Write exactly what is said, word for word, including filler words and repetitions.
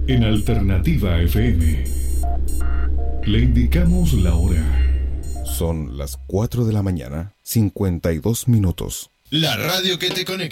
en Alternativa F M. Le indicamos la hora. Son las cuatro de la mañana, cincuenta y dos minutos. La radio que te conecta.